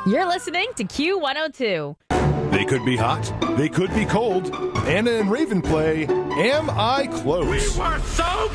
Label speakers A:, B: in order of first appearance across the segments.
A: You're listening to Q102.
B: They could be hot. They could be cold. Anna and Raven play Am I Close?
C: We were so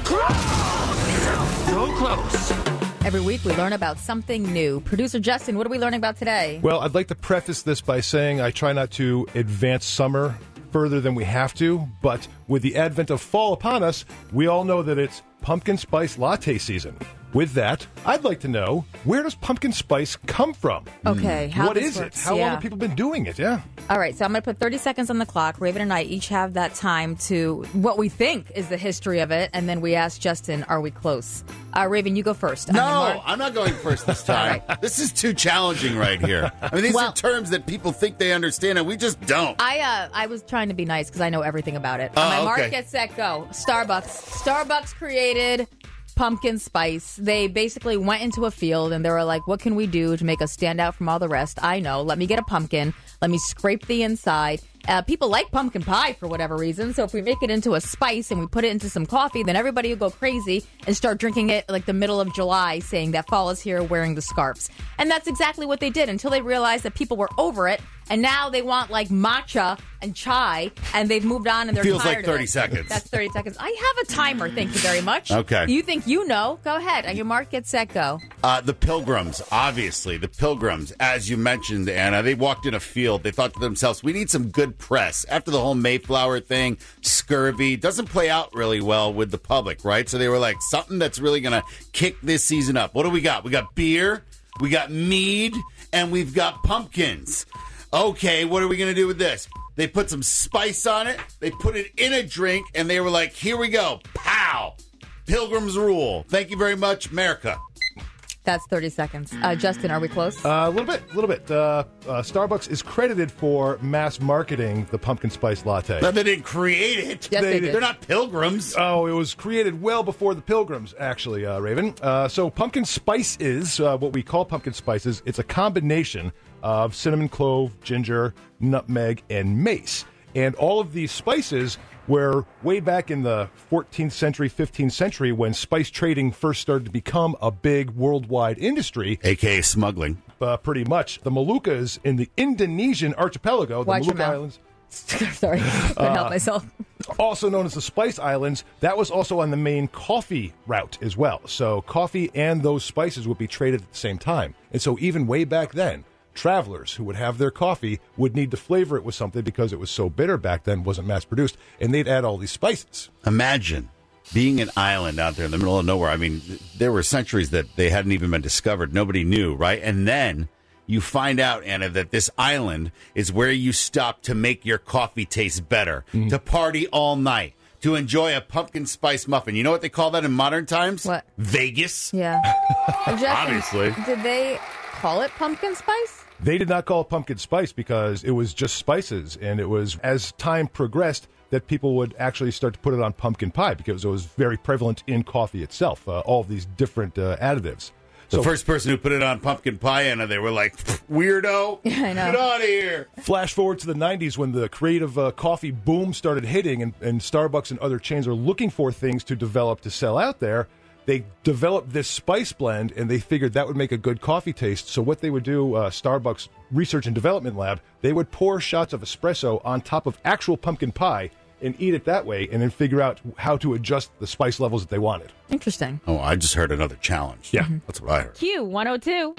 C: close! So close.
A: Every week we learn about something new. Producer Justin, what are we learning about today?
B: Well, I'd like to preface this by saying I try not to advance summer further than we have to, but with the advent of fall upon us, we all know that it's pumpkin spice latte season. With that, I'd like to know, where does pumpkin spice come from?
A: Okay.
B: What is it? How long have people been doing it? Yeah.
A: All right, so I'm going to put 30 seconds on the clock. Raven and I each have that time to what we think is the history of it, and then we ask Justin, are we close? Raven, you go first.
D: No, I'm not going first this time. Right. This is too challenging right here. I mean, these are terms that people think they understand, and we just don't.
A: I was trying to be nice because I know everything about it.
D: Oh,
A: my
D: okay.
A: mark, get set, go. Starbucks created pumpkin spice. They basically went into a field and they were like, what can we do to make us stand out from all the rest? I know. Let me get a pumpkin. Let me scrape the inside. People like pumpkin pie for whatever reason. So if we make it into a spice and we put it into some coffee, then everybody will go crazy and start drinking it like the middle of July, saying that fall is here, wearing the scarves. And that's exactly what they did until they realized that people were over it. And now they want like matcha and chai, and they've moved on and they're
D: Feels
A: tired
D: like 30
A: of it.
D: seconds.
A: That's 30 seconds. I have a timer. Thank you very much.
D: Okay.
A: You think you know? Go ahead. On your mark, get set, go.
D: The Pilgrims, obviously. The Pilgrims, as you mentioned, Anna, they walked in a field. They thought to themselves, we need some good press. After the whole Mayflower thing, scurvy doesn't play out really well with the public, right? So they were like, something that's really going to kick this season up. What do we got? We got beer, we got mead, and we've got pumpkins. Okay, what are we going to do with this? They put some spice on it. They put it in a drink, and they were like, here we go. Pow! Pilgrims rule. Thank you very much, America.
A: That's 30 seconds. Justin, are we close?
B: A little bit. Starbucks is credited for mass marketing the pumpkin spice latte.
D: No, they didn't create it.
A: Yes, they did.
D: They're not pilgrims.
B: Oh, it was created well before the Pilgrims, actually, Raven. So pumpkin spice is what we call pumpkin spices. It's a combination of cinnamon, clove, ginger, nutmeg, and mace. And all of these spices were way back in the 14th century, 15th century, when spice trading first started to become a big worldwide industry.
D: A.K.A. smuggling.
B: Pretty much. The Moluccas in the Indonesian archipelago,
A: Watch
B: the
A: your
B: Molucca
A: mouth.
B: Islands,
A: Sorry, couldn't help myself.
B: also known as the Spice Islands, that was also on the main coffee route as well. So coffee and those spices would be traded at the same time. And so even way back then, travelers who would have their coffee would need to flavor it with something because it was so bitter back then, wasn't mass-produced, and they'd add all these spices.
D: Imagine being an island out there in the middle of nowhere. I mean, there were centuries that they hadn't even been discovered. Nobody knew, right? And then you find out, Anna, that this island is where you stop to make your coffee taste better, to party all night, to enjoy a pumpkin spice muffin. You know what they call that in modern times?
A: What?
D: Vegas.
A: Yeah. Justin,
D: Obviously.
A: Did they call it pumpkin spice?
B: They did not call it pumpkin spice because it was just spices, and it was, as time progressed, that people would actually start to put it on pumpkin pie because it was very prevalent in coffee itself, all of these different additives.
D: The first person who put it on pumpkin pie, Anna, they were like, weirdo,
A: I know.
D: get out of here.
B: Flash forward to the 90s when the creative coffee boom started hitting and Starbucks and other chains are looking for things to develop to sell out there. They developed this spice blend, and they figured that would make a good coffee taste. So what they would do, Starbucks Research and Development Lab, they would pour shots of espresso on top of actual pumpkin pie and eat it that way, and then figure out how to adjust the spice levels that they wanted.
A: Interesting.
D: Oh, I just heard another challenge.
B: Yeah.
D: That's what I heard.
A: Q102.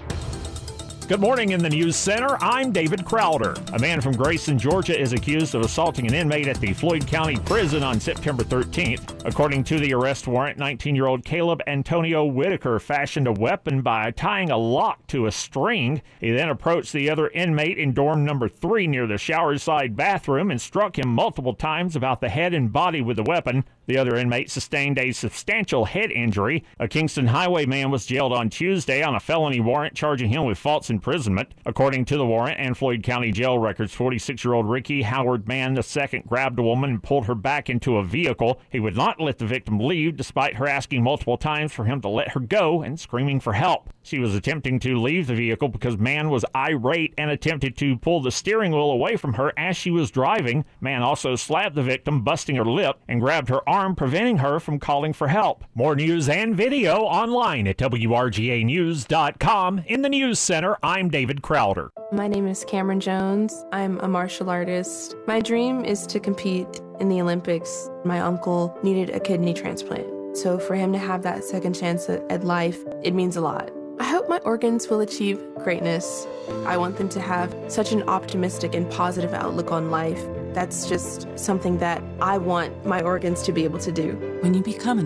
E: Good morning in the News Center. I'm David Crowder. A man from Grayson, Georgia is accused of assaulting an inmate at the Floyd County Prison on September 13th. According to the arrest warrant, 19-year-old Caleb Antonio Whitaker fashioned a weapon by tying a lock to a string. He then approached the other inmate in dorm number 3 near the shower side bathroom and struck him multiple times about the head and body with the weapon. The other inmate sustained a substantial head injury. A Kingston Highwayman was jailed on Tuesday on a felony warrant charging him with false imprisonment. According to the warrant and Floyd County jail records, 46-year-old Ricky Howard Mann II grabbed a woman and pulled her back into a vehicle. He would not let the victim leave, despite her asking multiple times for him to let her go and screaming for help. She was attempting to leave the vehicle because Mann was irate and attempted to pull the steering wheel away from her as she was driving. Mann also slapped the victim, busting her lip, and grabbed her arm arm preventing her from calling for help. More news and video online at WRGAnews.com. In the News Center, I'm David Crowder.
F: My name is Cameron Jones. I'm a martial artist. My dream is to compete in the Olympics. My uncle needed a kidney transplant. So for him to have that second chance at life, it means a lot. I hope my organs will achieve greatness. I want them to have such an optimistic and positive outlook on life. That's just something that I want my organs to be able to do.
G: When you become an